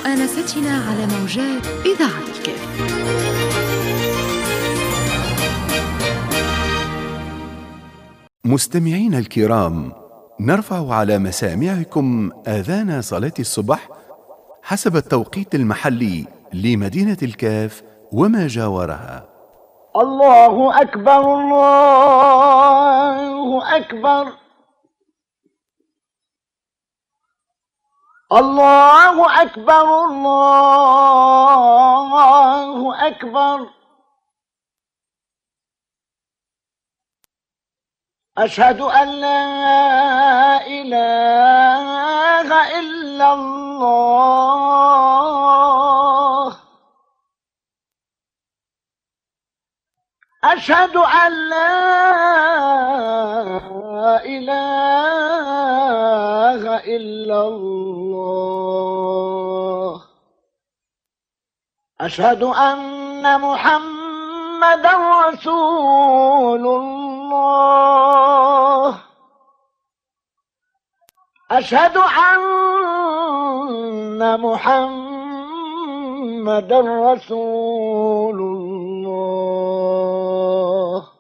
مؤانستنا على موجات إذاعة الكاف. مستمعين الكرام، نرفع على مسامعكم آذان صلاة الصبح حسب التوقيت المحلي لمدينة الكاف وما جاورها. الله أكبر الله أكبر الله أكبر الله أكبر أشهد أن لا إله إلا الله أشهد أن لا إله إلا الله أشهد أن محمدا رسول الله أشهد أن محمدا رسول الله